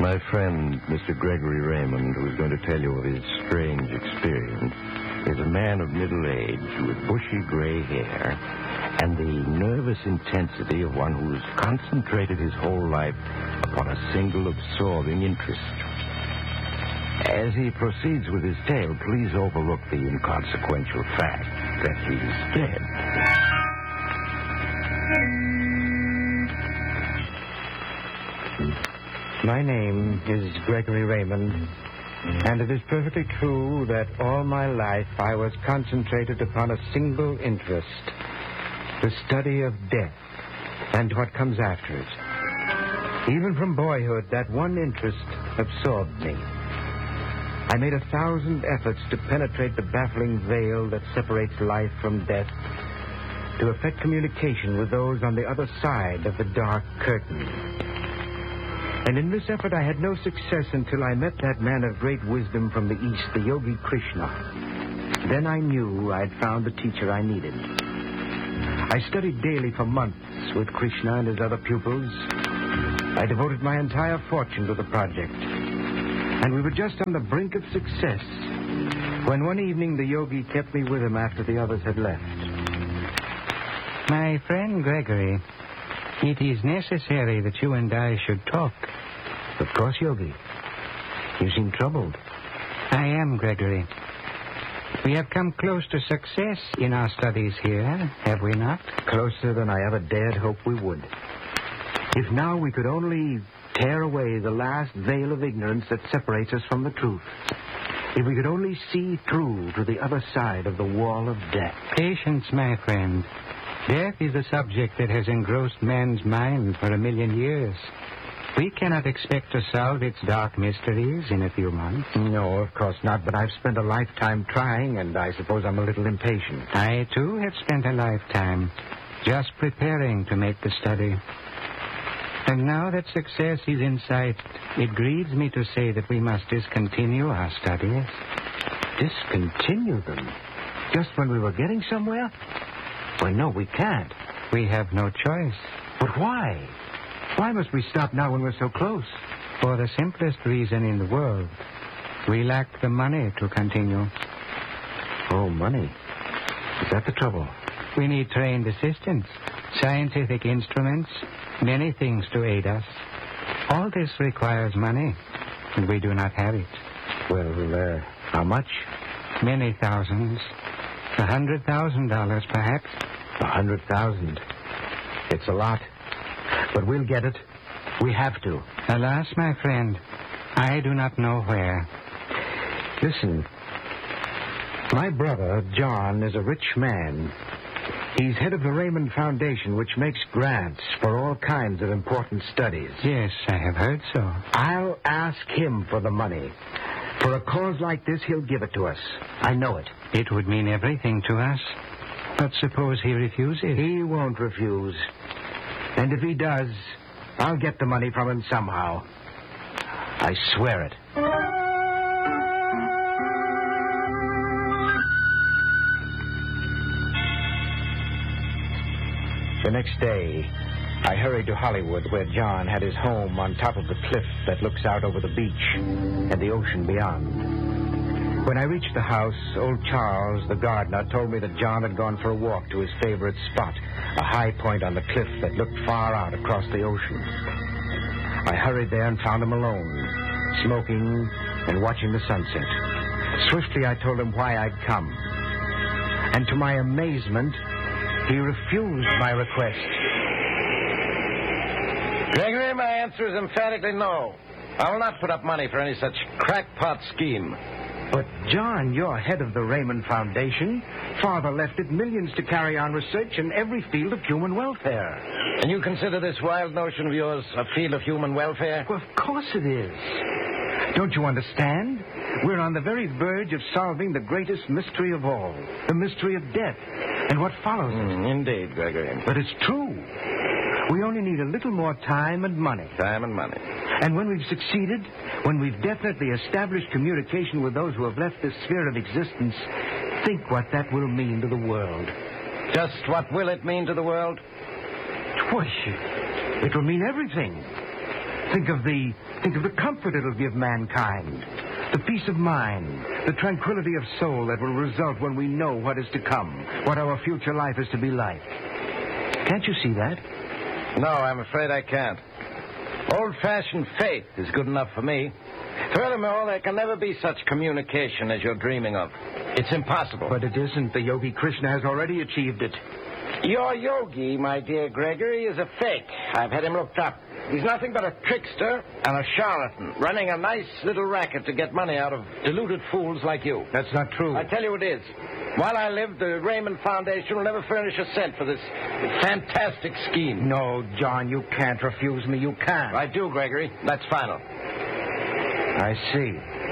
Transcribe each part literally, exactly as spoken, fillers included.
My friend, Mister Gregory Raymond, who is going to tell you of his strange experience, is a man of middle age with bushy gray hair and the nervous intensity of one who has concentrated his whole life upon a single absorbing interest. As he proceeds with his tale, please overlook the inconsequential fact that he's dead. My name is Gregory Raymond, and it is perfectly true that all my life I was concentrated upon a single interest, the study of death and what comes after it. Even from boyhood, that one interest absorbed me. I made a thousand efforts to penetrate the baffling veil that separates life from death, to effect communication with those on the other side of the dark curtain. And in this effort, I had no success until I met that man of great wisdom from the East, the Yogi Krishna. Then I knew I'd found the teacher I needed. I studied daily for months with Krishna and his other pupils. I devoted my entire fortune to the project. And we were just on the brink of success when one evening the Yogi kept me with him after the others had left. My friend Gregory, it is necessary that you and I should talk. Of course, Yogi. You seem troubled. I am, Gregory. We have come close to success in our studies here, have we not? Closer than I ever dared hope we would. If now we could only tear away the last veil of ignorance that separates us from the truth. If we could only see through to the other side of the wall of death. Patience, my friend. Death is a subject that has engrossed man's mind for a million years. We cannot expect to solve its dark mysteries in a few months. No, of course not, but I've spent a lifetime trying, and I suppose I'm a little impatient. I, too, have spent a lifetime just preparing to make the study. And now that success is in sight, it grieves me to say that we must discontinue our studies. Discontinue them? Just when we were getting somewhere? Well, no, we can't. We have no choice. But why? Why must we stop now when we're so close? For the simplest reason in the world. We lack the money to continue. Oh, money. Is that the trouble? We need trained assistants, scientific instruments, many things to aid us. All this requires money, and we do not have it. Well, uh, how much? Many thousands. A hundred thousand dollars, perhaps. A hundred thousand. It's a lot. But we'll get it. We have to. Alas, my friend, I do not know where. Listen. My brother, John, is a rich man. He's head of the Raymond Foundation, which makes grants for all kinds of important studies. Yes, I have heard so. I'll ask him for the money. For a cause like this, he'll give it to us. I know it. It would mean everything to us. But suppose he refuses? He won't refuse. And if he does, I'll get the money from him somehow. I swear it. The next day, I hurried to Hollywood, where John had his home on top of the cliff that looks out over the beach and the ocean beyond. When I reached the house, old Charles, the gardener, told me that John had gone for a walk to his favorite spot, a high point on the cliff that looked far out across the ocean. I hurried there and found him alone, smoking and watching the sunset. Swiftly, I told him why I'd come. And to my amazement, he refused my request. Gregory, my answer is emphatically no. I will not put up money for any such crackpot scheme. But, John, you're head of the Raymond Foundation. Father left it millions to carry on research in every field of human welfare. And you consider this wild notion of yours a field of human welfare? Well, of course it is. Don't you understand? We're on the very verge of solving the greatest mystery of all, the mystery of death, and what follows mm, it. Indeed, Gregory. But it's true. We only need a little more time and money. Time and money. And when we've succeeded, when we've definitely established communication with those who have left this sphere of existence, think what that will mean to the world. Just what will it mean to the world? Why, it will mean everything. Think of the Think of the comfort it'll give mankind, the peace of mind, the tranquility of soul that will result when we know what is to come, what our future life is to be like. Can't you see that? No, I'm afraid I can't. Old-fashioned faith is good enough for me. Furthermore, there can never be such communication as you're dreaming of. It's impossible. But it isn't. The Yogi Krishna has already achieved it. Your yogi, my dear Gregory, is a fake. I've had him looked up. He's nothing but a trickster and a charlatan, running a nice little racket to get money out of deluded fools like you. That's not true. I tell you it is. While I live, the Raymond Foundation will never furnish a cent for this fantastic scheme. No, John, you can't refuse me. You can't. I do, Gregory. That's final. I see.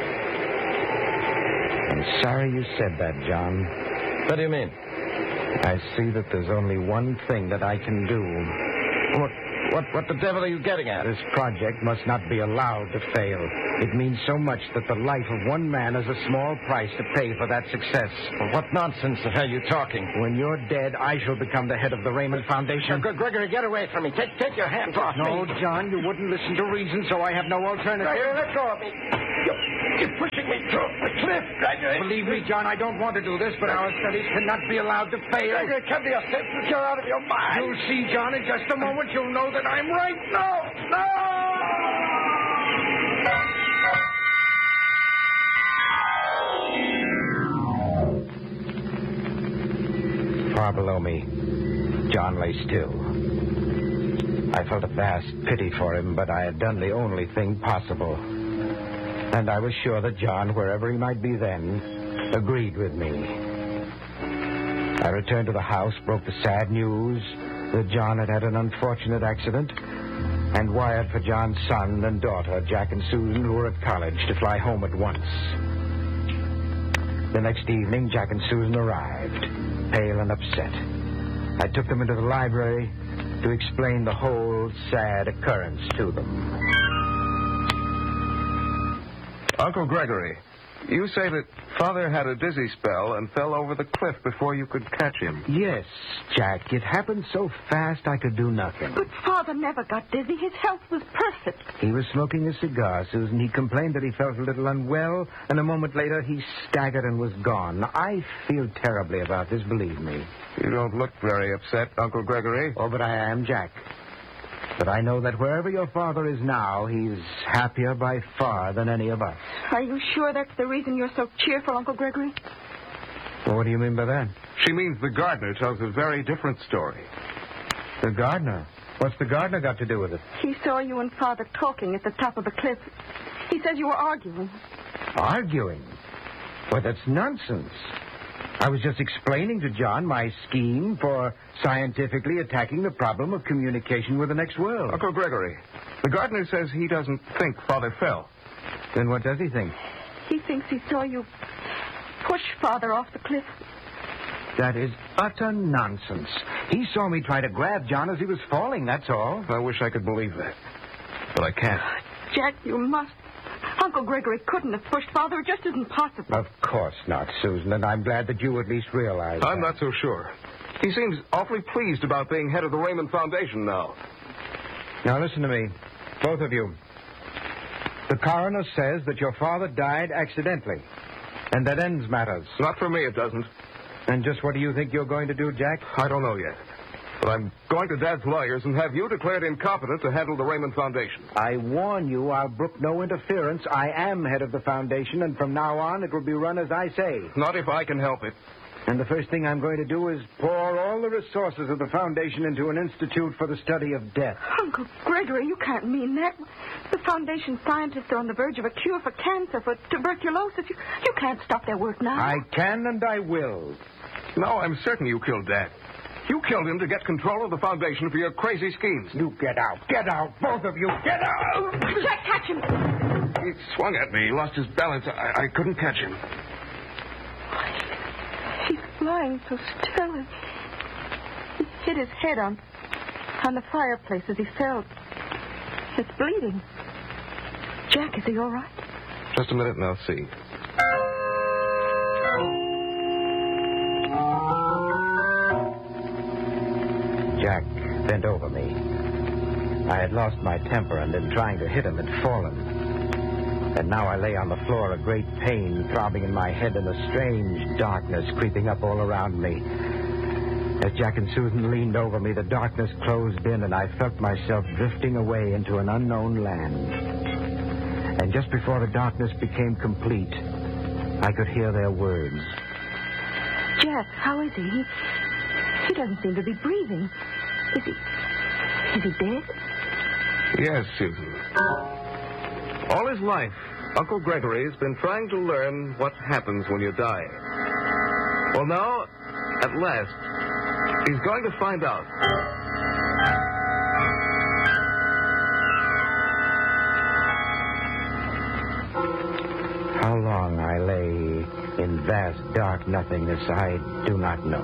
I'm sorry you said that, John. What do you mean? I see that there's only one thing that I can do. What, what, what the devil are you getting at? This project must not be allowed to fail. It means so much that the life of one man is a small price to pay for that success. Well, what nonsense the hell are you talking? When you're dead, I shall become the head of the Raymond Foundation. Gre- Gregory, get away from me. Take, take your hands off no, me. No, John, you wouldn't listen to reason, so I have no alternative. Gregory, let go of me. You're, you're pushing me to the cliff, Gregory. Believe me, John, I don't want to do this, but our studies cannot be allowed to fail. Gregory, come to your senses. You're out of your mind. You'll see, John, in just a moment. You'll know that I'm right. No, no! Far below me, John lay still. I felt a vast pity for him, but I had done the only thing possible. And I was sure that John, wherever he might be then, agreed with me. I returned to the house, broke the sad news that John had had an unfortunate accident, and wired for John's son and daughter, Jack and Susan, who were at college, to fly home at once. The next evening, Jack and Susan arrived, pale and upset. I took them into the library to explain the whole sad occurrence to them. Uncle Gregory, you say that Father had a dizzy spell and fell over the cliff before you could catch him. Yes, Jack. It happened so fast I could do nothing. But Father never got dizzy. His health was perfect. He was smoking a cigar, Susan. He complained that he felt a little unwell, and a moment later he staggered and was gone. I feel terribly about this, believe me. You don't look very upset, Uncle Gregory. Oh, but I am, Jack. But I know that wherever your father is now, he's happier by far than any of us. Are you sure that's the reason you're so cheerful, Uncle Gregory? Well, what do you mean by that? She means the gardener tells a very different story. The gardener? What's the gardener got to do with it? He saw you and Father talking at the top of the cliff. He says you were arguing. Arguing? Well, that's nonsense. I was just explaining to John my scheme for scientifically attacking the problem of communication with the next world. Uncle Gregory, the gardener says he doesn't think Father fell. Then what does he think? He thinks he saw you push Father off the cliff. That is utter nonsense. He saw me try to grab John as he was falling, that's all. I wish I could believe that. But I can't. Jack, you must. Uncle Gregory couldn't have pushed Father. It just isn't possible. Of course not, Susan, and I'm glad that you at least realize I'm that. not so sure. He seems awfully pleased about being head of the Raymond Foundation now. Now, listen to me, both of you. The coroner says that your father died accidentally, and that ends matters. Not for me, it doesn't. And just what do you think you're going to do, Jack? I don't know yet. But I'm going to Dad's lawyers and have you declared incompetent to handle the Raymond Foundation. I warn you, I'll brook no interference. I am head of the foundation, and from now on it will be run as I say. Not if I can help it. And the first thing I'm going to do is pour all the resources of the foundation into an institute for the study of death. Uncle Gregory, you can't mean that. The foundation scientists are on the verge of a cure for cancer, for tuberculosis. You, you can't stop their work now. I can and I will. No, I'm certain you killed Dad. You killed him to get control of the foundation for your crazy schemes. You get out. Get out. Both of you. Get out. Jack, catch him. He swung at me. He lost his balance. I, I couldn't catch him. He's flying so still. He hit his head on, on the fireplace as he fell. It's bleeding. Jack, is he all right? Just a minute and I'll see. Jack bent over me. I had lost my temper and in trying to hit him had fallen. And now I lay on the floor, a great pain throbbing in my head and a strange darkness creeping up all around me. As Jack and Susan leaned over me, the darkness closed in and I felt myself drifting away into an unknown land. And just before the darkness became complete, I could hear their words. Jack, how is he? He, he doesn't seem to be breathing. Is he... is he dead? Yes, Susan. All his life, Uncle Gregory's been trying to learn what happens when you die. Well, now, at last, he's going to find out. How long I lay in vast dark nothingness, I do not know.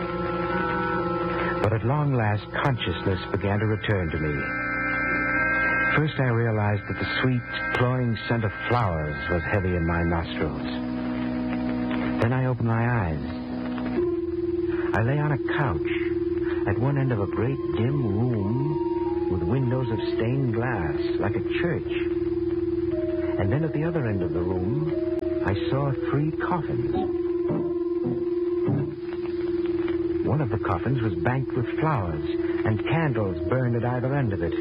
But at long last, consciousness began to return to me. First, I realized that the sweet, cloying scent of flowers was heavy in my nostrils. Then I opened my eyes. I lay on a couch at one end of a great dim room with windows of stained glass, like a church. And then at the other end of the room, I saw three coffins. One of the coffins was banked with flowers, and candles burned at either end of it.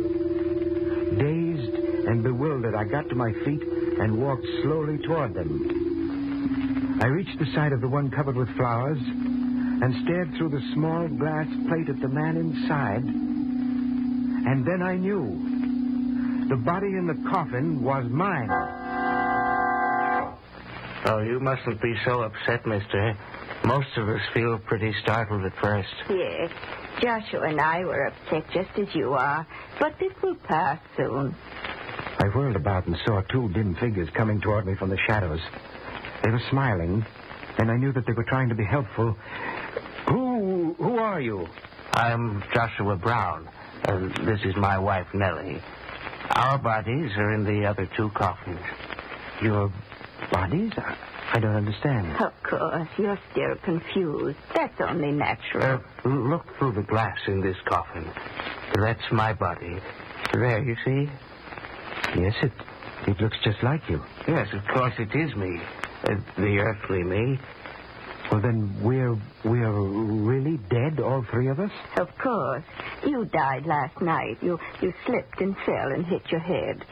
Dazed and bewildered, I got to my feet and walked slowly toward them. I reached the side of the one covered with flowers and stared through the small glass plate at the man inside. And then I knew. The body in the coffin was mine. Oh, you mustn't be so upset, mister. Most of us feel pretty startled at first. Yes, Joshua and I were upset just as you are, but this will pass soon. I whirled about and saw two dim figures coming toward me from the shadows. They were smiling, and I knew that they were trying to be helpful. Who, who are you? I'm Joshua Brown, and this is my wife, Nellie. Our bodies are in the other two coffins. Your bodies? I, I don't understand. Of course, you're still confused. That's only natural. Uh, look through the glass in this coffin. That's my body. There, you see? Yes, it, it looks just like you. Yes, of course it is me. Uh, the earthly me. Well, then we're, we're really dead, all three of us? Of course. You died last night. You, you slipped and fell and hit your head.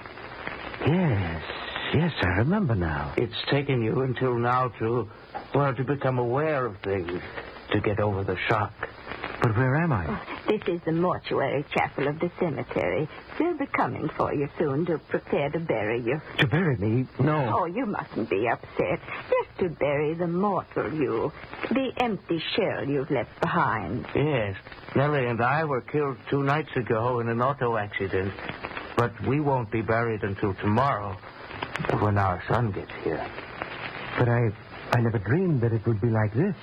Yes, yes, I remember now. It's taken you until now to, well, to become aware of things, to get over the shock. But where am I? Oh, this is the mortuary chapel of the cemetery. They'll be coming for you soon to prepare to bury you. To bury me? No. Oh, you mustn't be upset. Just to bury the mortal you, the empty shell you've left behind. Yes. Nellie and I were killed two nights ago in an auto accident. But we won't be buried until tomorrow, when our son gets here. But I, I never dreamed that it would be like this.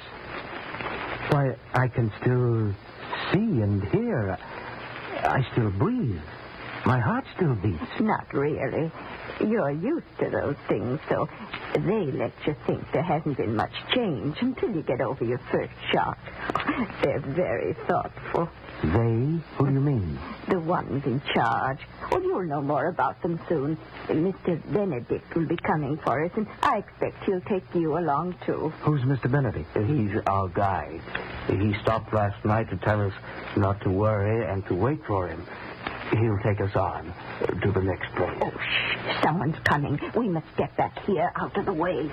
Why, I can still see and hear. I still breathe. My heart still beats. Not really. You're used to those things, so they let you think there hasn't been much change until you get over your first shock. They're very thoughtful. They? Who do you mean? The ones in charge. Well, you'll know more about them soon. Mister Benedict will be coming for us, and I expect he'll take you along, too. Who's Mister Benedict? He's our guide. He stopped last night to tell us not to worry and to wait for him. He'll take us on to the next place. Oh, shh. Someone's coming. We must get back here out of the way.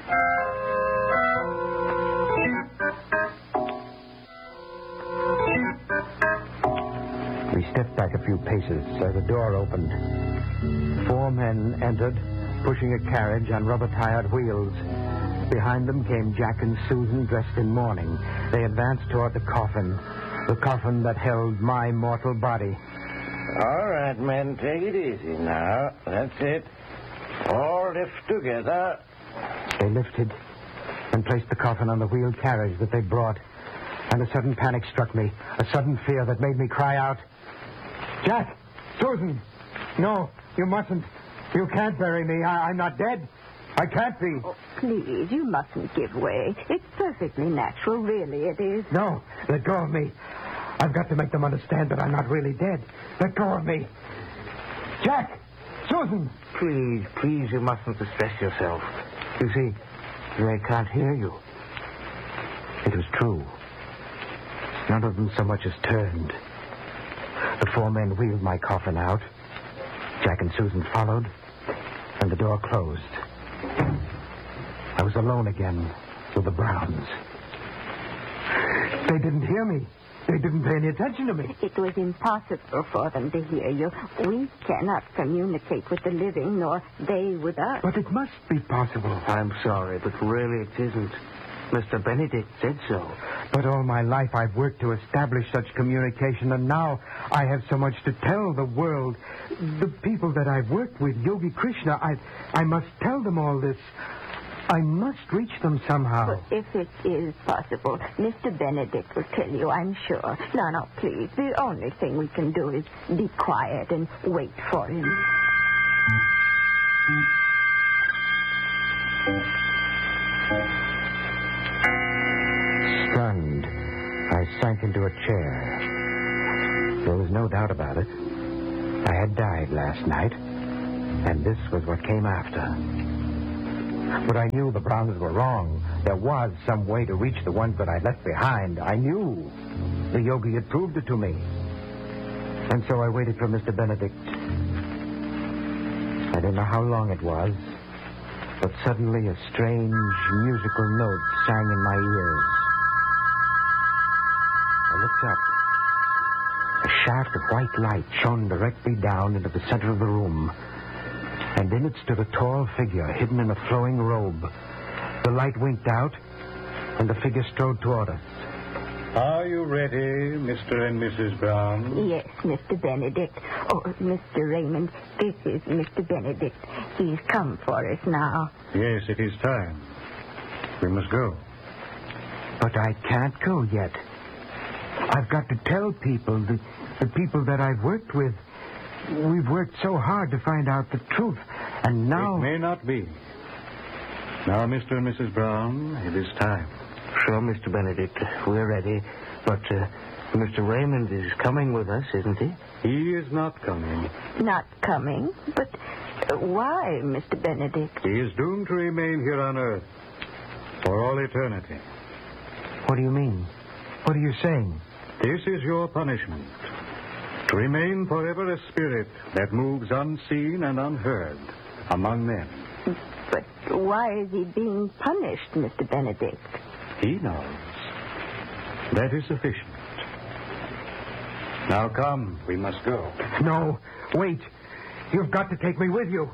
We stepped back a few paces as the door opened. Four men entered, pushing a carriage on rubber-tired wheels. Behind them came Jack and Susan dressed in mourning. They advanced toward the coffin, the coffin that held my mortal body. All right, men, take it easy now. That's it. All lift together. They lifted and placed the coffin on the wheeled carriage that they brought. And a sudden panic struck me, a sudden fear that made me cry out, Jack! Susan! No, you mustn't. You can't bury me. I- I'm not dead. I can't be. Oh, please, you mustn't give way. It's perfectly natural, really, it is. No, let go of me. I've got to make them understand that I'm not really dead. Let go of me. Jack! Susan! Please, please, you mustn't distress yourself. You see, they can't hear you. It was true. None of them so much as turned. The four men wheeled my coffin out. Jack and Susan followed, and the door closed. I was alone again with the Browns. They didn't hear me. They didn't pay any attention to me. It was impossible for them to hear you. We cannot communicate with the living, nor they with us. But it must be possible. I'm sorry, but really it isn't. Mister Benedict said so. But all my life I've worked to establish such communication, and now I have so much to tell the world. The people that I've worked with, Yogi Krishna, I, I must tell them all this. I must reach them somehow. Well, if it is possible, Mister Benedict will tell you, I'm sure. Now, now, please, the only thing we can do is be quiet and wait for him. Stunned, I sank into a chair. There was no doubt about it. I had died last night, and this was what came after. But I knew the Browns were wrong. There was some way to reach the ones that I left behind. I knew. The yogi had proved it to me. And so I waited for Mister Benedict. I don't know how long it was, but suddenly a strange musical note sang in my ears. I looked up. A shaft of white light shone directly down into the center of the room. And in it stood a tall figure hidden in a flowing robe. The light winked out, and the figure strode toward us. Are you ready, Mister and Missus Brown? Yes, Mister Benedict. Oh, Mister Raymond, this is Mister Benedict. He's come for us now. Yes, it is time. We must go. But I can't go yet. I've got to tell people, the, the people that I've worked with. We've worked so hard to find out the truth, and now... It may not be. Now, Mister and Missus Brown, it is time. Sure, Mister Benedict, we're ready. But uh, Mister Raymond is coming with us, isn't he? He is not coming. Not coming? But uh, why, Mister Benedict? He is doomed to remain here on Earth for all eternity. What do you mean? What are you saying? This is your punishment. To remain forever a spirit that moves unseen and unheard among men. But why is he being punished, Mister Benedict? He knows. That is sufficient. Now come, we must go. No, wait. You've got to take me with you.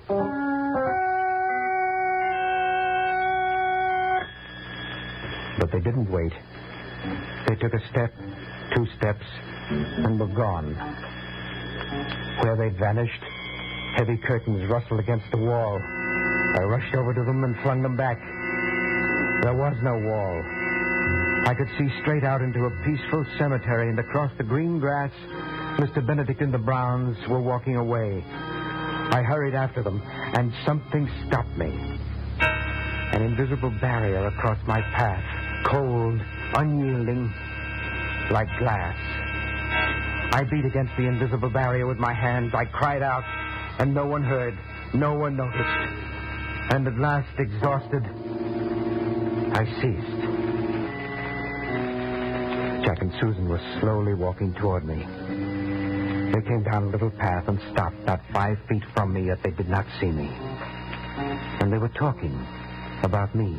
But they didn't wait. They took a step, two steps, and were gone. Where they vanished, heavy curtains rustled against the wall. I rushed over to them and flung them back. There was no wall. I could see straight out into a peaceful cemetery, and across the green grass, Mister Benedict and the Browns were walking away. I hurried after them, and something stopped me. An invisible barrier across my path, cold, unyielding, like glass. I beat against the invisible barrier with my hands. I cried out, and no one heard. No one noticed. And at last, exhausted, I ceased. Jack and Susan were slowly walking toward me. They came down a little path and stopped not five feet from me, yet they did not see me. And they were talking about me.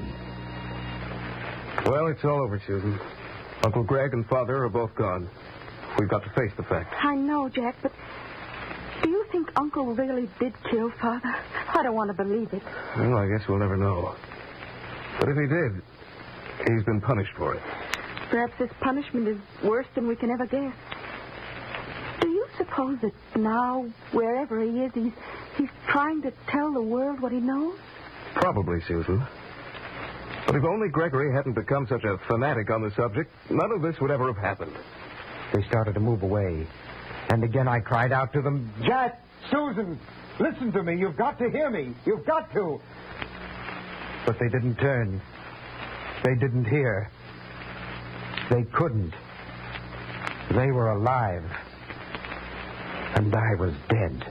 Well, it's all over, Susan. Uncle Greg and Father are both gone. We've got to face the fact. I know, Jack, but do you think Uncle really did kill Father? I don't want to believe it. Well, I guess we'll never know. But if he did, he's been punished for it. Perhaps this punishment is worse than we can ever guess. Do you suppose that now, wherever he is, he's, he's trying to tell the world what he knows? Probably, Susan. But if only Gregory hadn't become such a fanatic on the subject, none of this would ever have happened. They started to move away. And again I cried out to them, Jack, Susan, listen to me. You've got to hear me. You've got to. But they didn't turn. They didn't hear. They couldn't. They were alive, and I was dead.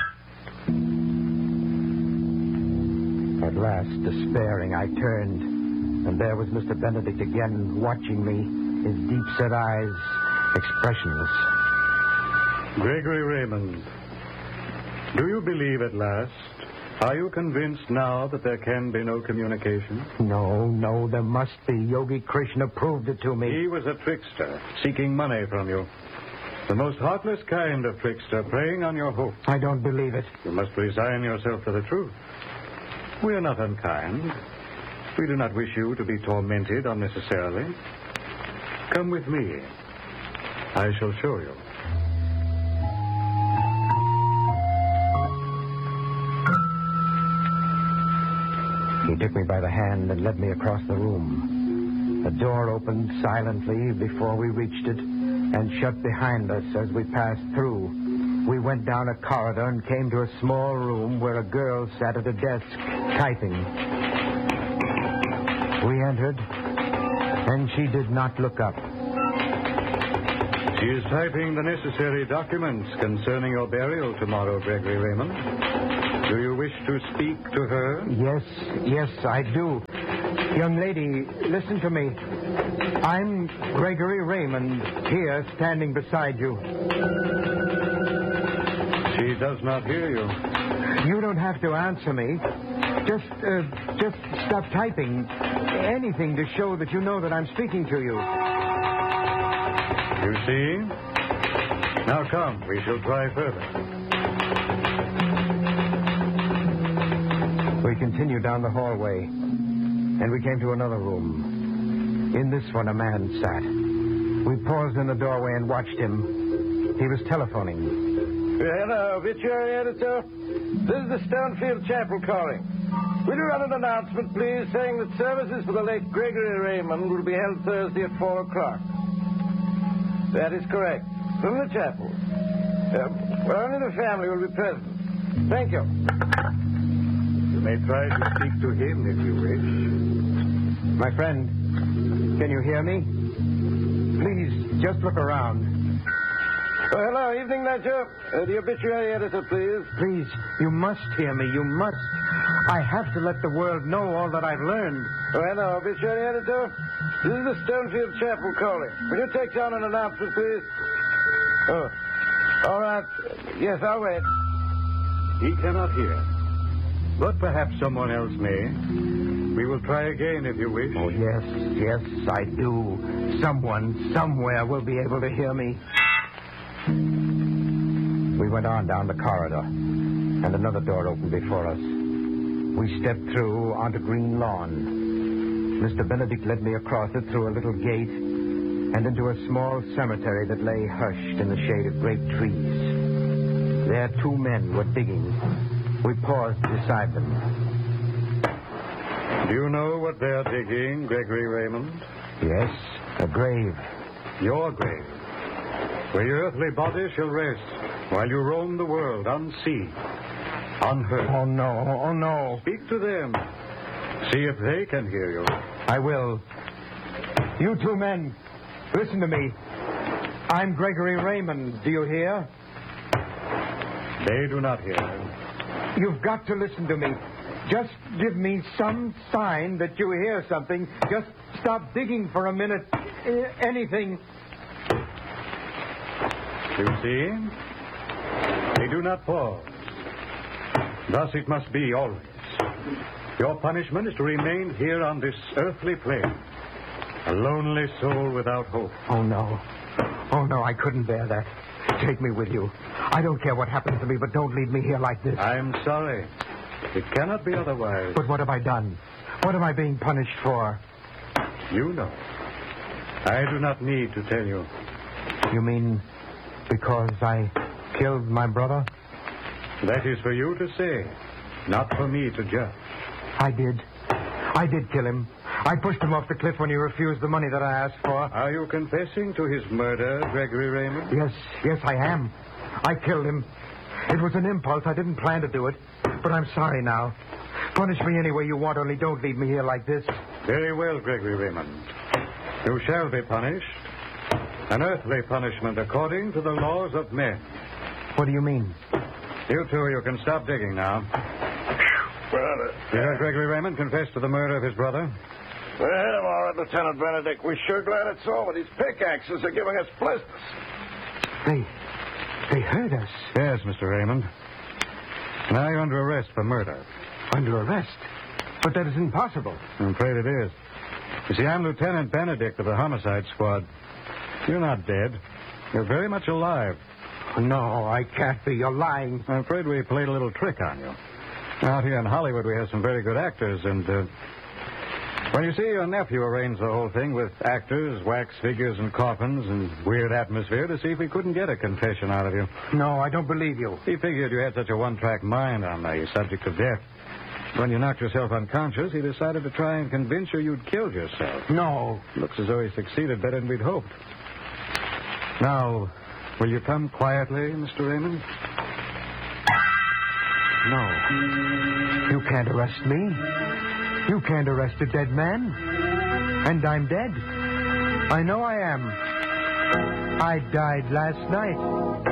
At last, despairing, I turned, and there was Mister Benedict again, watching me, his deep-set eyes expressionless. Gregory Raymond, do you believe at last? Are you convinced now that there can be no communication? No, no, there must be. Yogi Krishna proved it to me. He was a trickster, seeking money from you. The most heartless kind of trickster, preying on your hope. I don't believe it. You must resign yourself to the truth. We are not unkind. We do not wish you to be tormented unnecessarily. Come with me. I shall show you. He took me by the hand and led me across the room. The door opened silently before we reached it and shut behind us as we passed through. We went down a corridor and came to a small room where a girl sat at a desk, typing. We entered, and she did not look up. She is typing the necessary documents concerning your burial tomorrow, Gregory Raymond. Do you wish to speak to her? Yes, yes, I do. Young lady, listen to me. I'm Gregory Raymond, here, standing beside you. She does not hear you. You don't have to answer me. Just, uh, just stop typing. Anything to show that you know that I'm speaking to you. You see? Now come, we shall try further. We continued down the hallway, and we came to another room. In this one, a man sat. We paused in the doorway and watched him. He was telephoning. Hello, obituary editor. This is the Stonefield Chapel calling. Will you run an announcement, please, saying that services for the late Gregory Raymond will be held Thursday at four o'clock? That is correct. From the chapel. Uh, well, only the family will be present. Thank you. You may try to speak to him if you wish. My friend, can you hear me? Please, just look around. Oh, hello, evening, ledger. Uh, the obituary editor, please. Please, you must hear me. You must. I have to let the world know all that I've learned. Oh, hello, obituary editor. This is the Stonefield Chapel calling. Will you take down an announcement, please? Oh, all right. Yes, I'll wait. He cannot hear. But perhaps someone else may. We will try again if you wish. Oh, yes, yes, I do. Someone, somewhere will be able to hear me. We went on down the corridor, and another door opened before us. We stepped through onto green lawn. Mister Benedict led me across it through a little gate and into a small cemetery that lay hushed in the shade of great trees. There two men were digging. We paused beside them. Do you know what they're digging, Gregory Raymond? Yes, a grave. Your grave. Where your earthly body shall rest while you roam the world unseen, unheard. Oh, no, oh, no. Speak to them. See if they can hear you. I will. You two men, listen to me. I'm Gregory Raymond. Do you hear? They do not hear. You've got to listen to me. Just give me some sign that you hear something. Just stop digging for a minute. Anything. You see? They do not pause. Thus it must be always. Your punishment is to remain here on this earthly plane. A lonely soul without hope. Oh, no. Oh, no, I couldn't bear that. Take me with you. I don't care what happens to me, but don't leave me here like this. I'm sorry. It cannot be otherwise. But what have I done? What am I being punished for? You know. I do not need to tell you. You mean because I killed my brother? That is for you to say, not for me to judge. I did. I did kill him. I pushed him off the cliff when he refused the money that I asked for. Are you confessing to his murder, Gregory Raymond? Yes, yes, I am. I killed him. It was an impulse. I didn't plan to do it. But I'm sorry now. Punish me any way you want, only don't leave me here like this. Very well, Gregory Raymond. You shall be punished. An earthly punishment according to the laws of men. What do you mean? You two, you can stop digging now. Well, uh, You heard Gregory Raymond confess to the murder of his brother? we hit him all right, Lieutenant Benedict. We're sure glad it's over. These pickaxes are giving us blisters. They. They heard us. Yes, Mister Raymond. Now you're under arrest for murder. Under arrest? But that is impossible. I'm afraid it is. You see, I'm Lieutenant Benedict of the Homicide Squad. You're not dead. You're very much alive. No, I can't be. You're lying. I'm afraid we played a little trick on you. Out here in Hollywood, we have some very good actors, and, uh... well, you see, your nephew arranged the whole thing with actors, wax figures, and coffins, and weird atmosphere to see if we couldn't get a confession out of you. No, I don't believe you. He figured you had such a one-track mind on the subject of death. When you knocked yourself unconscious, he decided to try and convince you you'd killed yourself. No. Looks as though he succeeded better than we'd hoped. Now, will you come quietly, Mister Raymond? No. You can't arrest me. You can't arrest a dead man. And I'm dead. I know I am. I died last night.